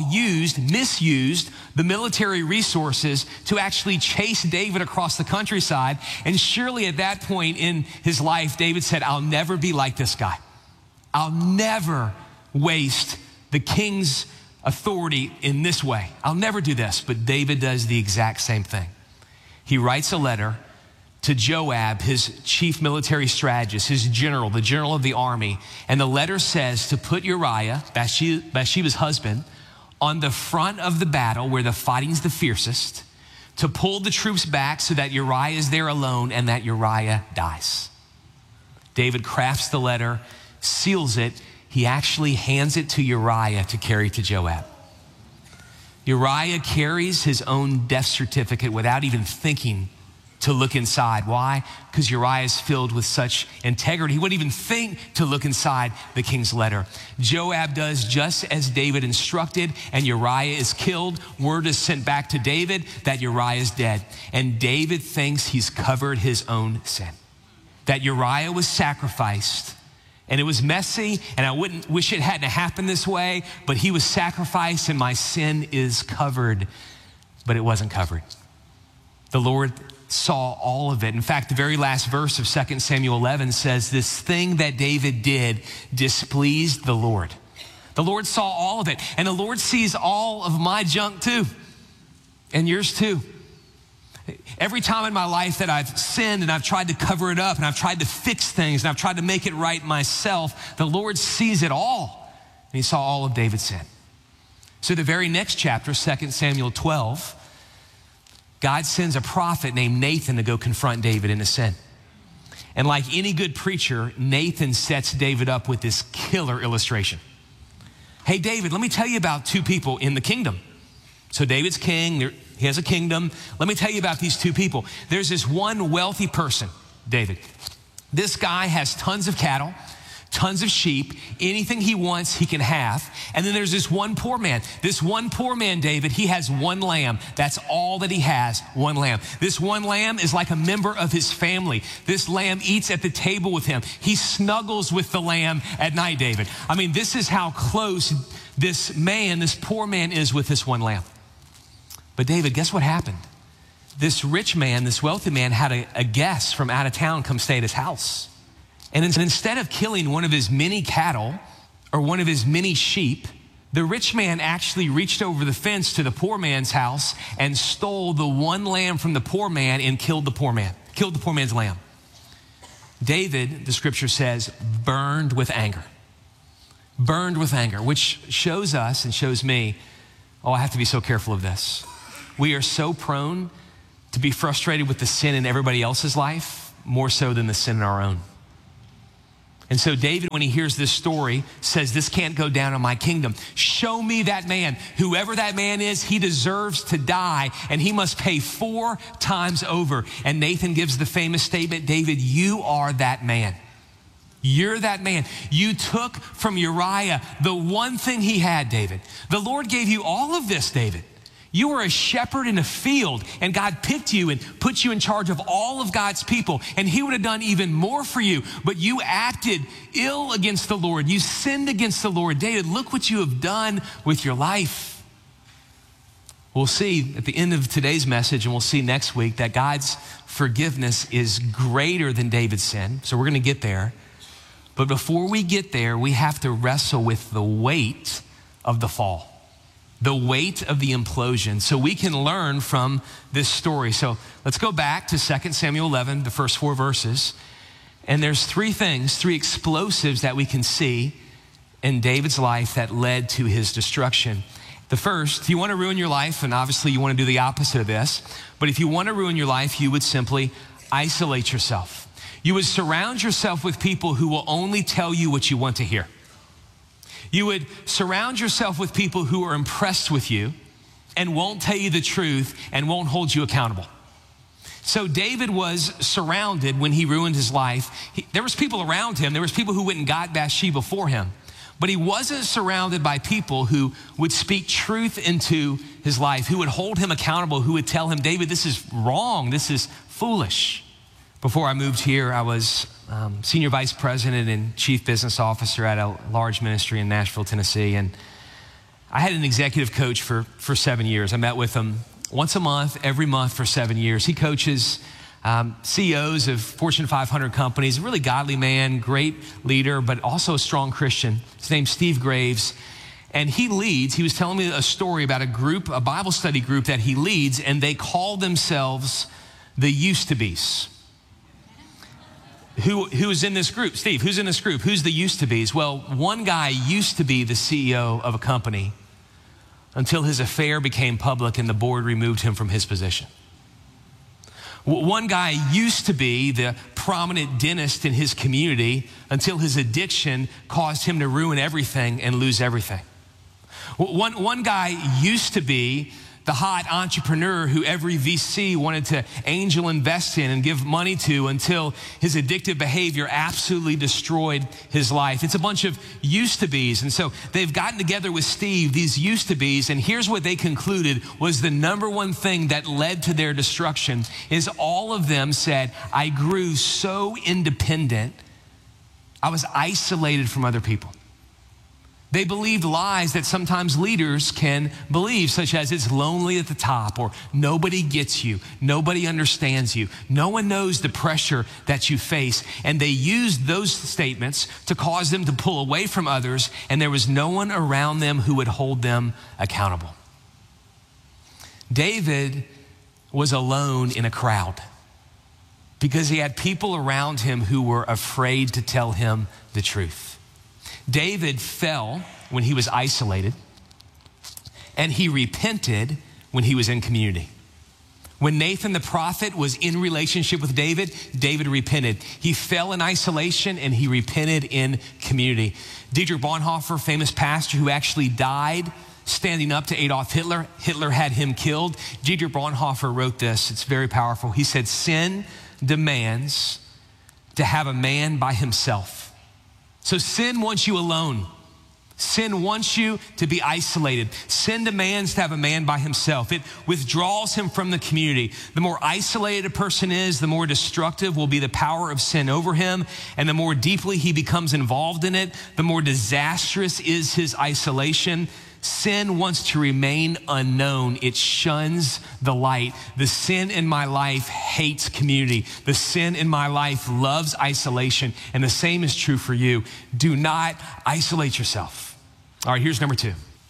misused the military resources to actually chase David across the countryside. And surely at that point in his life, David said, I'll never be like this guy. I'll never waste the king's authority in this way. I'll never do this. But David does the exact same thing. He writes a letter to Joab, his chief military strategist, his general, the general of the army. And the letter says to put Uriah, Bathsheba's husband, on the front of the battle where the fighting's the fiercest, to pull the troops back so that Uriah is there alone and that Uriah dies. David crafts the letter, seals it. He actually hands it to Uriah to carry to Joab. Uriah carries his own death certificate without even thinking to look inside. Why? Because Uriah is filled with such integrity. He wouldn't even think to look inside the king's letter. Joab does just as David instructed, and Uriah is killed. Word is sent back to David that Uriah is dead. And David thinks he's covered his own sin, that Uriah was sacrificed. And it was messy, and I wouldn't wish it hadn't happened this way, but he was sacrificed and my sin is covered. But it wasn't covered. The Lord saw all of it. In fact, the very last verse of 2 Samuel 11 says, this thing that David did displeased the Lord. The Lord saw all of it, and the Lord sees all of my junk too, and yours too. Every time in my life that I've sinned and I've tried to cover it up and I've tried to fix things and I've tried to make it right myself, the Lord sees it all, and he saw all of David's sin. So the very next chapter, 2 Samuel 12, God sends a prophet named Nathan to go confront David in his sin. And like any good preacher, Nathan sets David up with this killer illustration. Hey, David, let me tell you about two people in the kingdom. So David's king, he has a kingdom. Let me tell you about these two people. There's this one wealthy person, David. This guy has tons of cattle, tons of sheep, anything he wants, he can have. And then there's this one poor man. This one poor man, David, he has one lamb. That's all that he has, one lamb. This one lamb is like a member of his family. This lamb eats at the table with him. He snuggles with the lamb at night, David. I mean, this is how close this man, this poor man is with this one lamb. But David, guess what happened? This rich man, this wealthy man had a guest from out of town come stay at his house. And instead of killing one of his many cattle or one of his many sheep, The rich man actually reached over the fence to the poor man's house and stole the one lamb from the poor man and killed the poor man's lamb. David, the scripture says, burned with anger. Burned with anger, which shows us and shows me, oh, I have to be so careful of this. We are so prone to be frustrated with the sin in everybody else's life, more so than the sin in our own. And so David, when he hears this story, says, this can't go down in my kingdom. Show me that man. Whoever that man is, he deserves to die, and he must pay 4 times over. And Nathan gives the famous statement, David, you are that man. You're that man. You took from Uriah the one thing he had, David. The Lord gave you all of this, David. You were a shepherd in a field, and God picked you and put you in charge of all of God's people, and he would have done even more for you, but you acted ill against the Lord. You sinned against the Lord. David, look what you have done with your life. We'll see at the end of today's message, and we'll see next week, that God's forgiveness is greater than David's sin, so we're going to get there. But before we get there, we have to wrestle with the weight of the fall. The weight of the implosion, so we can learn from this story. So let's go back to 2 Samuel 11, the first 4 verses. And there's 3 explosives that we can see in David's life that led to his destruction. The first, if you want to ruin your life, and obviously you want to do the opposite of this, but if you want to ruin your life, you would simply isolate yourself. You would surround yourself with people who will only tell you what you want to hear. You would surround yourself with people who are impressed with you and won't tell you the truth and won't hold you accountable. So David was surrounded when he ruined his life. There was people around him. There was people who went and got Bathsheba for him. But he wasn't surrounded by people who would speak truth into his life, who would hold him accountable, who would tell him, David, this is wrong. This is foolish. Before I moved here, I was senior vice president and chief business officer at a large ministry in Nashville, Tennessee. And I had an executive coach for 7 years. I met with him once a month, every month for 7 years. He coaches CEOs of Fortune 500 companies, a really godly man, great leader, but also a strong Christian. His name's Steve Graves. And he was telling me a story about a Bible study group that he leads, and they call themselves the used-to-bes. Who's in this group? Steve, who's in this group? Who's the used-to-bes? Well, one guy used to be the CEO of a company until his affair became public and the board removed him from his position. One guy used to be the prominent dentist in his community until his addiction caused him to ruin everything and lose everything. One guy used to be the hot entrepreneur who every VC wanted to angel invest in and give money to until his addictive behavior absolutely destroyed his life. It's a bunch of used-to-bes. And so they've gotten together with Steve, these used-to-bes, and here's what they concluded was the number one thing that led to their destruction is all of them said, I grew so independent, I was isolated from other people. They believed lies that sometimes leaders can believe, such as it's lonely at the top, or nobody gets you, nobody understands you, no one knows the pressure that you face. And they used those statements to cause them to pull away from others, and there was no one around them who would hold them accountable. David was alone in a crowd because he had people around him who were afraid to tell him the truth. David fell when he was isolated, and he repented when he was in community. When Nathan the prophet was in relationship with David, David repented. He fell in isolation and he repented in community. Dietrich Bonhoeffer, famous pastor who actually died standing up to Adolf Hitler. Hitler had him killed. Dietrich Bonhoeffer wrote this. It's very powerful. He said, sin demands to have a man by himself. So sin wants you alone. Sin wants you to be isolated. Sin demands to have a man by himself. It withdraws him from the community. The more isolated a person is, the more destructive will be the power of sin over him. And the more deeply he becomes involved in it, the more disastrous is his isolation. Sin wants to remain unknown. It shuns the light. The sin in my life hates community. The sin in my life loves isolation. And the same is true for you. Do not isolate yourself. All right, here's number 2.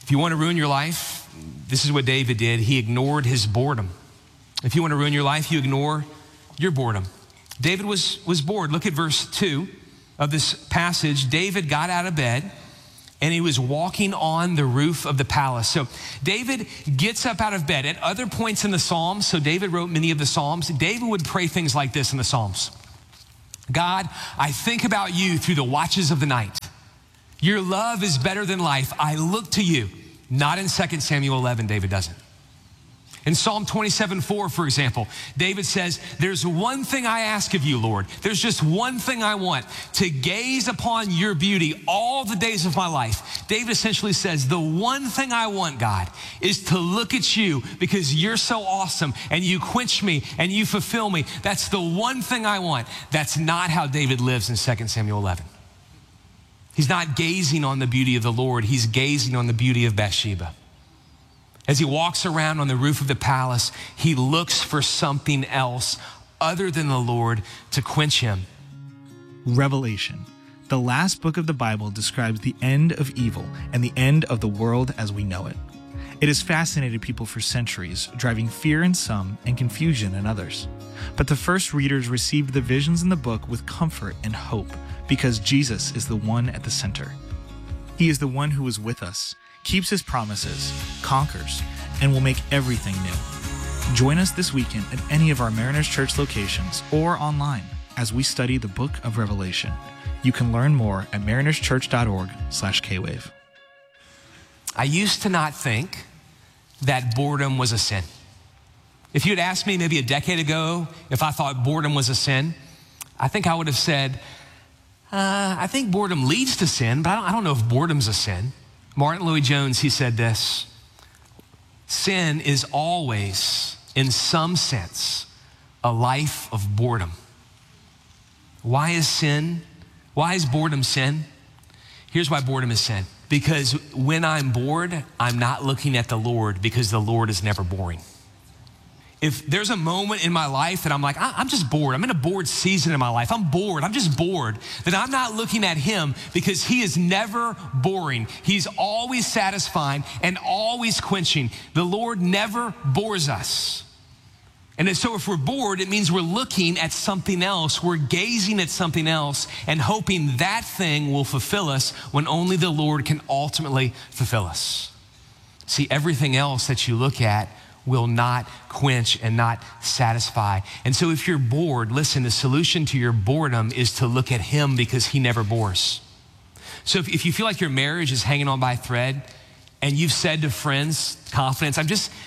If you want to ruin your life, this is what David did. He ignored his boredom. If you want to ruin your life, you ignore your boredom. David was bored. Look at verse 2 of this passage. David got out of bed and he was walking on the roof of the palace. So David gets up out of bed. At other points in the Psalms, so David wrote many of the Psalms, David would pray things like this in the Psalms. God, I think about you through the watches of the night. Your love is better than life. I look to you. Not in 2 Samuel 11, David doesn't. In Psalm 27:4, for example, David says, there's one thing I ask of you, Lord. There's just one thing I want, to gaze upon your beauty all the days of my life. David essentially says, the one thing I want, God, is to look at you because you're so awesome and you quench me and you fulfill me. That's the one thing I want. That's not how David lives in 2 Samuel 11. He's not gazing on the beauty of the Lord. He's gazing on the beauty of Bathsheba. As he walks around on the roof of the palace, he looks for something else other than the Lord to quench him. Revelation, the last book of the Bible, describes the end of evil and the end of the world as we know it. It has fascinated people for centuries, driving fear in some and confusion in others. But the first readers received the visions in the book with comfort and hope, because Jesus is the one at the center. He is the one who is with us, keeps his promises, conquers, and will make everything new. Join us this weekend at any of our Mariners Church locations or online as we study the book of Revelation. You can learn more at marinerschurch.org/kwave. I used to not think that boredom was a sin. If you had asked me maybe a decade ago if I thought boredom was a sin, I think I would have said, I think boredom leads to sin, but I don't know if boredom's a sin. Martin Lloyd-Jones, he said this: sin is always, in some sense, a life of boredom. Why is boredom sin? Here's why boredom is sin. Because when I'm bored, I'm not looking at the Lord, because the Lord is never boring. If there's a moment in my life that I'm like, I'm just bored, I'm in a bored season in my life, I'm bored, I'm just bored, then I'm not looking at him, because he is never boring. He's always satisfying and always quenching. The Lord never bores us. And so if we're bored, it means we're looking at something else, we're gazing at something else and hoping that thing will fulfill us when only the Lord can ultimately fulfill us. See, everything else that you look at will not quench and not satisfy. And so if you're bored, listen, the solution to your boredom is to look at him, because he never bores. So if you feel like your marriage is hanging on by a thread and you've said to friends, confidence, I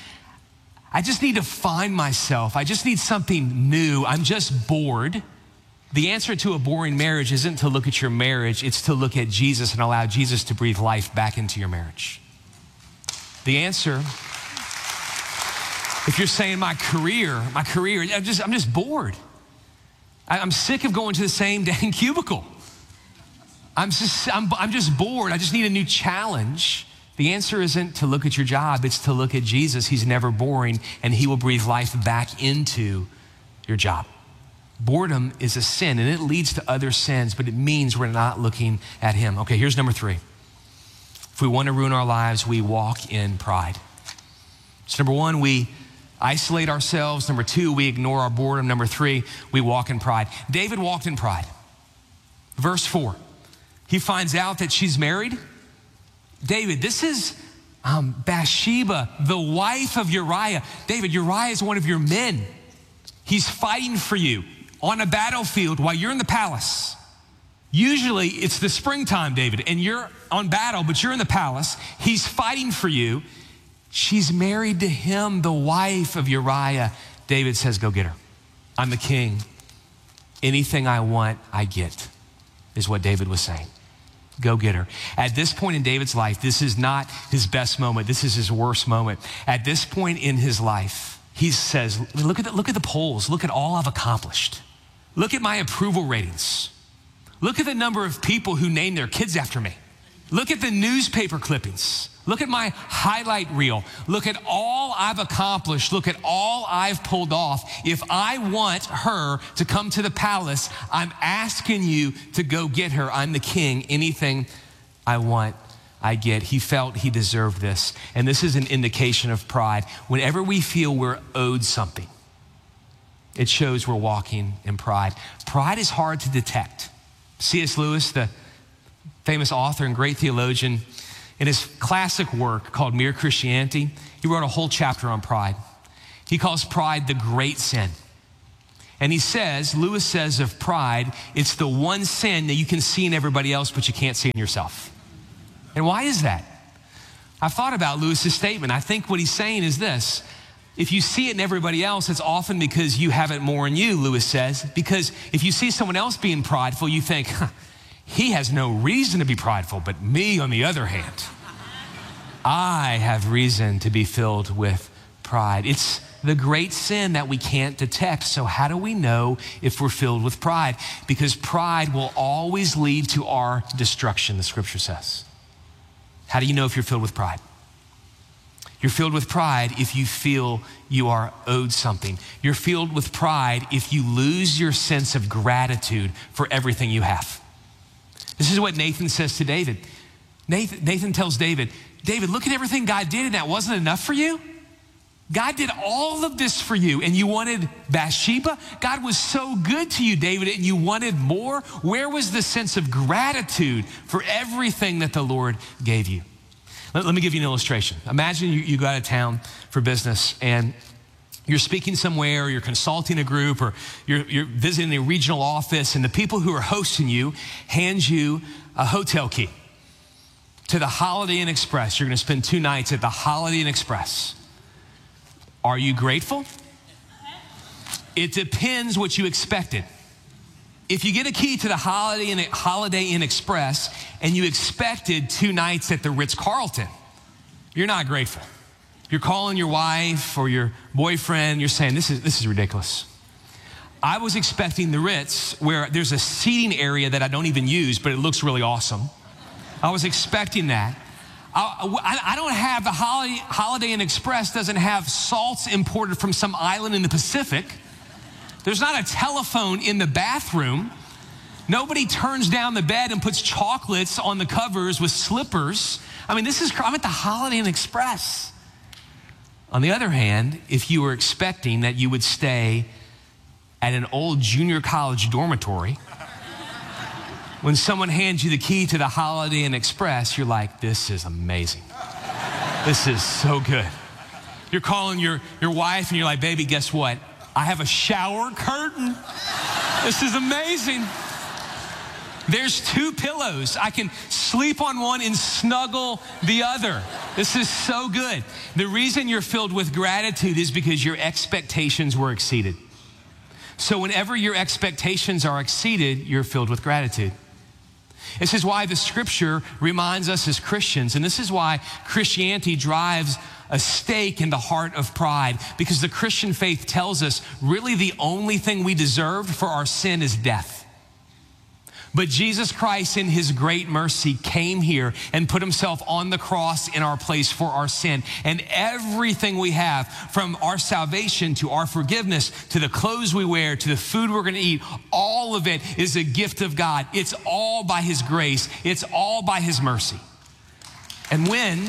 just need to find myself. I just need something new. I'm just bored. The answer to a boring marriage isn't to look at your marriage. It's to look at Jesus and allow Jesus to breathe life back into your marriage. The answer, if you're saying my career, I'm just bored. I'm sick of going to the same dang cubicle. I'm just bored. I just need a new challenge. The answer isn't to look at your job. It's to look at Jesus. He's never boring, and he will breathe life back into your job. Boredom is a sin, and it leads to other sins, but it means we're not looking at him. Okay, here's number 3. If we want to ruin our lives, we walk in pride. So number 1, we isolate ourselves. Number 2, we ignore our boredom. Number 3, we walk in pride. David walked in pride. Verse 4, he finds out that she's married. David, this is Bathsheba, the wife of Uriah. David, Uriah is one of your men. He's fighting for you on a battlefield while you're in the palace. Usually it's the springtime, David, and you're on battle, but you're in the palace. He's fighting for you. She's married to him, the wife of Uriah. David says, go get her. I'm the king. Anything I want, I get, is what David was saying. Go get her. At this point in David's life, this is not his best moment. This is his worst moment. At this point in his life, he says, look at the polls. Look at all I've accomplished. Look at my approval ratings. Look at the number of people who name their kids after me. Look at the newspaper clippings. Look at my highlight reel. Look at all I've accomplished. Look at all I've pulled off. If I want her to come to the palace, I'm asking you to go get her. I'm the king. Anything I want, I get. He felt he deserved this. And this is an indication of pride. Whenever we feel we're owed something, it shows we're walking in pride. Pride is hard to detect. C.S. Lewis, the famous author and great theologian, in his classic work called Mere Christianity, he wrote a whole chapter on pride. He calls pride the great sin. And he says, Lewis says of pride, it's the one sin that you can see in everybody else, but you can't see in yourself. And why is that? I've thought about Lewis's statement. I think what he's saying is this: if you see it in everybody else, it's often because you have it more in you, Lewis says. Because if you see someone else being prideful, you think, he has no reason to be prideful, but me, on the other hand, I have reason to be filled with pride. It's the great sin that we can't detect. So how do we know if we're filled with pride? Because pride will always lead to our destruction, the scripture says. How do you know if you're filled with pride? You're filled with pride if you feel you are owed something. You're filled with pride if you lose your sense of gratitude for everything you have. This is what Nathan says to David. Nathan tells David, David, look at everything God did, and that wasn't enough for you? God did all of this for you, and you wanted Bathsheba? God was so good to you, David, and you wanted more? Where was the sense of gratitude for everything that the Lord gave you? Let me give you an illustration. Imagine you go out of town for business, and you're speaking somewhere, or you're consulting a group, or you're visiting a regional office, and the people who are hosting you hand you a hotel key to the Holiday Inn Express. You're going to spend 2 nights at the Holiday Inn Express. Are you grateful? It depends what you expected. If you get a key to the Holiday Inn Express and you expected 2 nights at the Ritz-Carlton, you're not grateful. You're calling your wife or your boyfriend, you're saying, this is ridiculous. I was expecting the Ritz, where there's a seating area that I don't even use, but it looks really awesome. I was expecting that. I don't have the Holiday Inn Express doesn't have salts imported from some island in the Pacific. There's not a telephone in the bathroom. Nobody turns down the bed and puts chocolates on the covers with slippers. I mean, I'm at the Holiday Inn Express. On the other hand, if you were expecting that you would stay at an old junior college dormitory, when someone hands you the key to the Holiday Inn Express, you're like, this is amazing. This is so good. You're calling your wife and you're like, baby, guess what? I have a shower curtain. This is amazing. There's 2 pillows. I can sleep on one and snuggle the other. This is so good. The reason you're filled with gratitude is because your expectations were exceeded. So whenever your expectations are exceeded, you're filled with gratitude. This is why the scripture reminds us as Christians, and this is why Christianity drives a stake in the heart of pride, because the Christian faith tells us really the only thing we deserve for our sin is death. But Jesus Christ, in his great mercy, came here and put himself on the cross in our place for our sin. And everything we have, from our salvation to our forgiveness, to the clothes we wear, to the food we're going to eat, all of it is a gift of God. It's all by his grace. It's all by his mercy. And when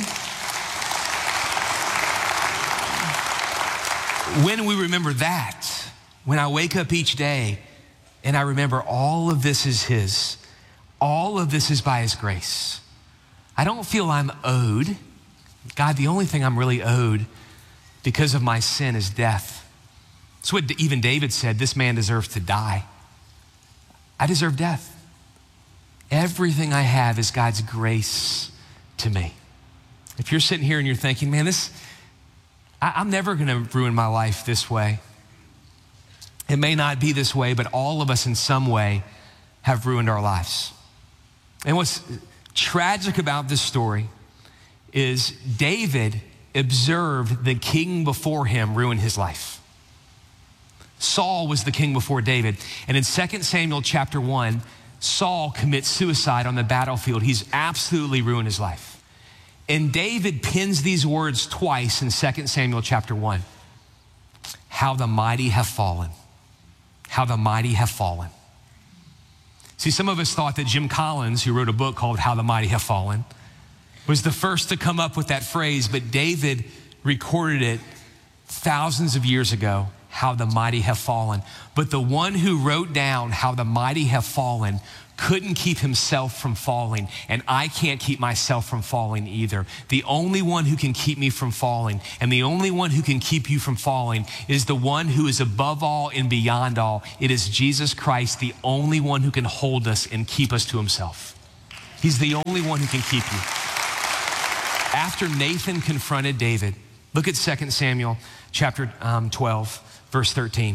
we remember that, when I wake up each day and I remember all of this is his, all of this is by his grace, I don't feel I'm owed. God, the only thing I'm really owed because of my sin is death. That's what even David said, this man deserves to die. I deserve death. Everything I have is God's grace to me. If you're sitting here and you're thinking, man, I'm never going to ruin my life this way. It may not be this way, but all of us in some way have ruined our lives. And what's tragic about this story is David observed the king before him ruin his life. Saul was the king before David. And in 2 Samuel chapter 1, Saul commits suicide on the battlefield. He's absolutely ruined his life. And David pins these words twice in 2 Samuel chapter 1. How the mighty have fallen. How the mighty have fallen. See, some of us thought that Jim Collins, who wrote a book called How the Mighty Have Fallen, was the first to come up with that phrase, but David recorded it thousands of years ago, how the mighty have fallen. But the one who wrote down how the mighty have fallen couldn't keep himself from falling, and I can't keep myself from falling either. The only one who can keep me from falling, and the only one who can keep you from falling, is the one who is above all and beyond all. It is Jesus Christ, the only one who can hold us and keep us to himself. He's the only one who can keep you. After Nathan confronted David, look at 2 Samuel chapter 12, verse 13.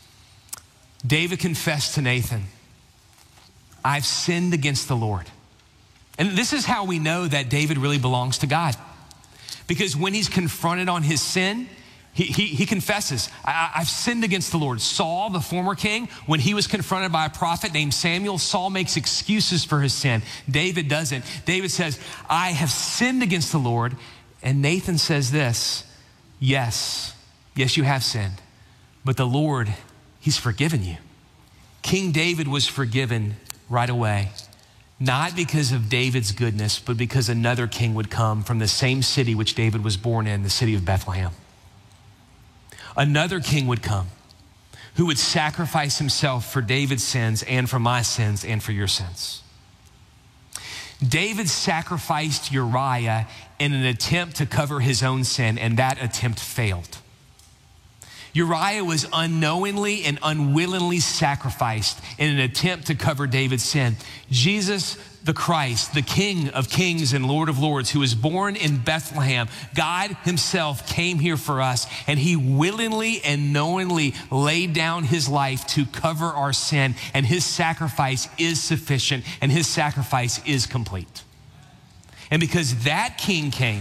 David confessed to Nathan, I've sinned against the Lord. And this is how we know that David really belongs to God. Because when he's confronted on his sin, he confesses, I've sinned against the Lord. Saul, the former king, when he was confronted by a prophet named Samuel, Saul makes excuses for his sin. David doesn't. David says, I have sinned against the Lord. And Nathan says this, yes, you have sinned. But the Lord, he's forgiven you. King David was forgiven right away, not because of David's goodness, but because another king would come from the same city which David was born in, the city of Bethlehem. Another king would come who would sacrifice himself for David's sins and for my sins and for your sins. David sacrificed Uriah in an attempt to cover his own sin, and that attempt failed. Uriah was unknowingly and unwillingly sacrificed in an attempt to cover David's sin. Jesus, the Christ, the King of Kings and Lord of Lords, who was born in Bethlehem, God himself came here for us, and he willingly and knowingly laid down his life to cover our sin, and his sacrifice is sufficient, and his sacrifice is complete. And because that king came,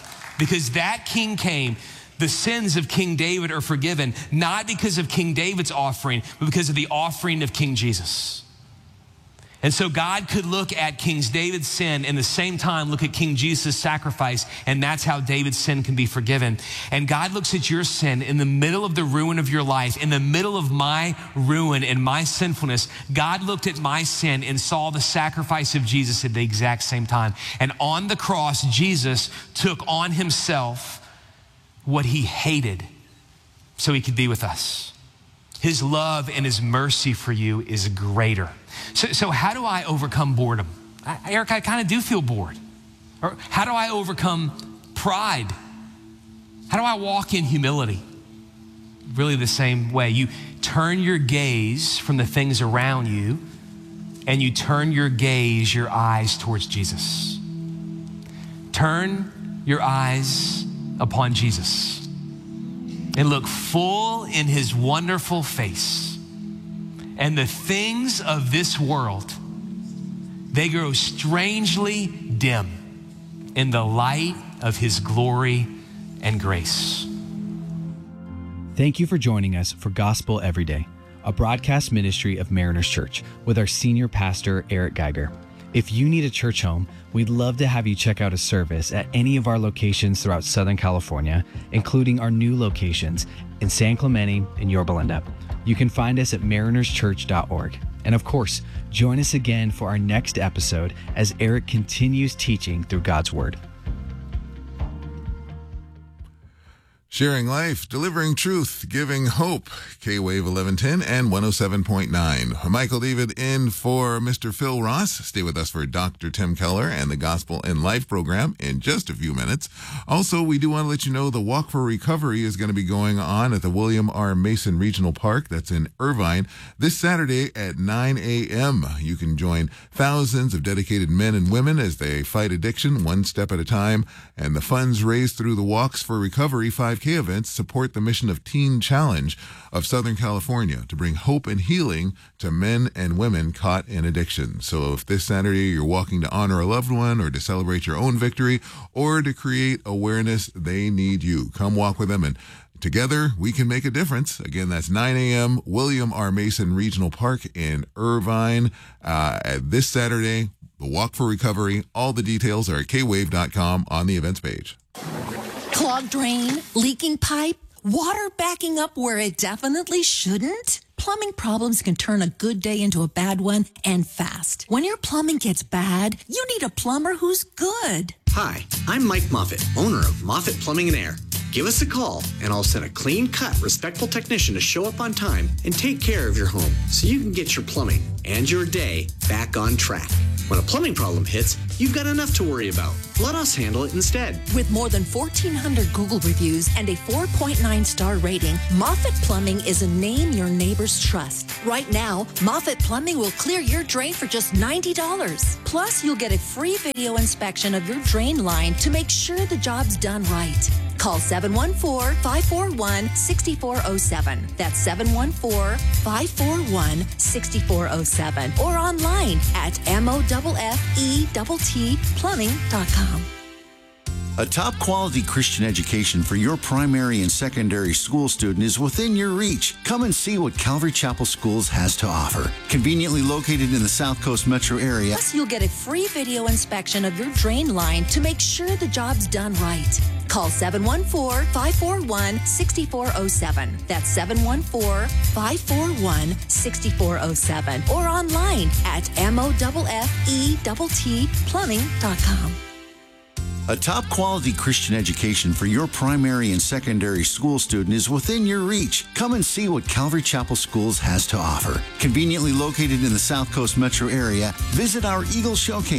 the sins of King David are forgiven, not because of King David's offering, but because of the offering of King Jesus. And so God could look at King David's sin and at the same time look at King Jesus' sacrifice, and that's how David's sin can be forgiven. And God looks at your sin in the middle of the ruin of your life, in the middle of my ruin and my sinfulness. God looked at my sin and saw the sacrifice of Jesus at the exact same time. And on the cross, Jesus took on himself what he hated so he could be with us. His love and his mercy for you is greater. So how do I overcome boredom? Eric, I kind of do feel bored. Or how do I overcome pride? How do I walk in humility? Really the same way. You turn your gaze from the things around you and you turn your gaze, your eyes towards Jesus. Turn your eyes upon Jesus and look full in his wonderful face. And the things of this world, they grow strangely dim in the light of his glory and grace. Thank you for joining us for Gospel Every Day, a broadcast ministry of Mariners Church with our senior pastor, Eric Geiger. If you need a church home, we'd love to have you check out a service at any of our locations throughout Southern California, including our new locations in San Clemente and Yorba Linda. You can find us at marinerschurch.org. And of course, join us again for our next episode as Eric continues teaching through God's Word. Sharing life, delivering truth, giving hope. K-Wave 1110 and 107.9. Michael David in for Mr. Phil Ross. Stay with us for Dr. Tim Keller and the Gospel in Life program in just a few minutes. Also, we do want to let you know the Walk for Recovery is going to be going on at the William R. Mason Regional Park. That's in Irvine this Saturday at 9 a.m. You can join thousands of dedicated men and women as they fight addiction one step at a time. And the funds raised through the Walks for Recovery 5K events support the mission of Teen Challenge of Southern California to bring hope and healing to men and women caught in addiction. So if this Saturday you're walking to honor a loved one or to celebrate your own victory or to create awareness, they need you. Come walk with them, and together we can make a difference. Again, that's 9 a.m. William R. Mason Regional Park in Irvine this Saturday. The Walk for Recovery. All the details are at kwave.com on the events page. Clogged drain, leaking pipe, water backing up where it definitely shouldn't? Plumbing problems can turn a good day into a bad one, and fast. When your plumbing gets bad, you need a plumber who's good. Hi, I'm Mike Moffitt, owner of Moffitt Plumbing and Air. Give us a call, and I'll send a clean-cut, respectful technician to show up on time and take care of your home so you can get your plumbing and your day back on track. When a plumbing problem hits, you've got enough to worry about. Let us handle it instead. With more than 1,400 Google reviews and a 4.9-star rating, Moffitt Plumbing is a name your neighbors trust. Right now, Moffitt Plumbing will clear your drain for just $90. Plus, you'll get a free video inspection of your drain line to make sure the job's done right. Call 714-541-6407. That's 714-541-6407. Or online at MOFFETTplumbing.com. A top-quality Christian education for your primary and secondary school student is within your reach. Come and see what Calvary Chapel Schools has to offer. Conveniently located in the South Coast metro area. Plus, you'll get a free video inspection of your drain line to make sure the job's done right. Call 714-541-6407. That's 714-541-6407. Or online at MOFFETTplumbing.com. A top-quality Christian education for your primary and secondary school student is within your reach. Come and see what Calvary Chapel Schools has to offer. Conveniently located in the South Coast metro area, visit our Eagle Showcase